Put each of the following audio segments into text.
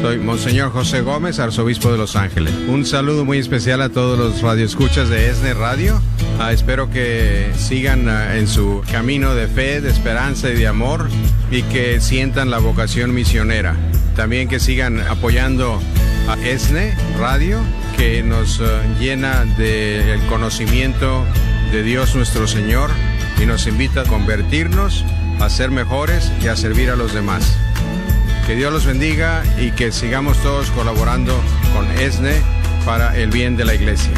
Soy Monseñor José Gómez, arzobispo de Los Ángeles. Un saludo muy especial a todos los radioescuchas de ESNE Radio. Espero que sigan en su camino de fe, de esperanza y de amor y que sientan la vocación misionera. También que sigan apoyando a ESNE Radio, que nos llena del conocimiento de Dios nuestro Señor y nos invita a convertirnos, a ser mejores y a servir a los demás. Que Dios los bendiga y que sigamos todos colaborando con ESNE para el bien de la Iglesia.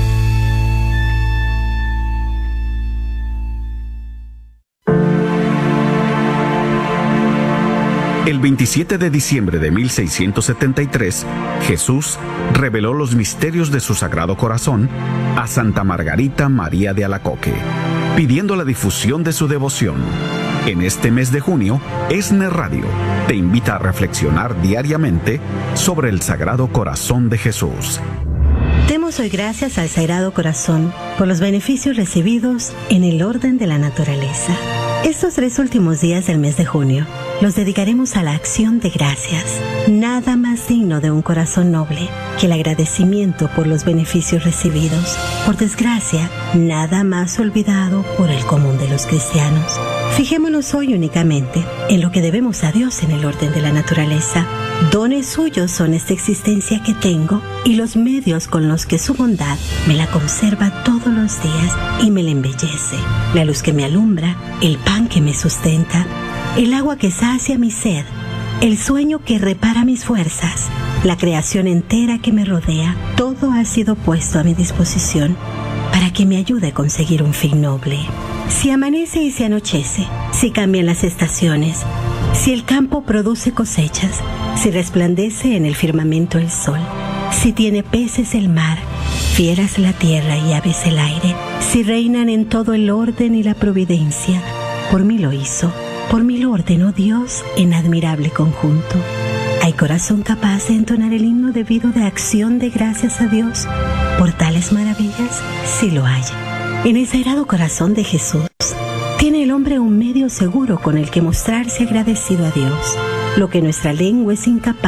El 27 de diciembre de 1673, Jesús reveló los misterios de su Sagrado Corazón a Santa Margarita María de Alacoque, pidiendo la difusión de su devoción. En este mes de junio, ESNE Radio te invita a reflexionar diariamente sobre el Sagrado Corazón de Jesús. Demos hoy gracias al Sagrado Corazón por los beneficios recibidos en el orden de la naturaleza. Estos 3 últimos días del mes de junio los dedicaremos a la acción de gracias. Nada más digno de un corazón noble que el agradecimiento por los beneficios recibidos. Por desgracia, nada más olvidado por el común de los cristianos. Fijémonos hoy únicamente en lo que debemos a Dios en el orden de la naturaleza. Dones suyos son esta existencia que tengo y los medios con los que su bondad me la conserva todos los días y me la embellece. La luz que me alumbra, el pan que me sustenta, el agua que sacia mi sed, el sueño que repara mis fuerzas, la creación entera que me rodea, todo ha sido puesto a mi disposición para que me ayude a conseguir un fin noble. Si amanece y se anochece, si cambian las estaciones, si el campo produce cosechas, si resplandece en el firmamento el sol, si tiene peces el mar, fieras la tierra y aves el aire, si reinan en todo el orden y la providencia, por mí lo hizo, por mí lo ordenó Dios en admirable conjunto. ¿Hay corazón capaz de entonar el himno debido de acción de gracias a Dios por tales maravillas? Sí lo hay. En el Sagrado Corazón de Jesús, tiene el hombre un medio seguro con el que mostrarse agradecido a Dios, lo que nuestra lengua es incapaz